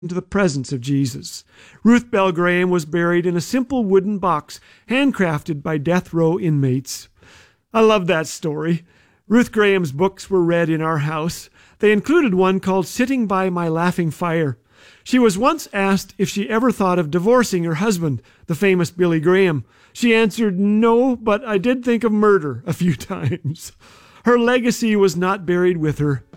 into the presence of Jesus. Ruth Bell Graham was buried in a simple wooden box handcrafted by death row inmates. I love that story. Ruth Graham's books were read in our house. They included one called Sitting by My Laughing Fire. She was once asked if she ever thought of divorcing her husband, the famous Billy Graham. She answered, "No, but I did think of murder a few times." Her legacy was not buried with her.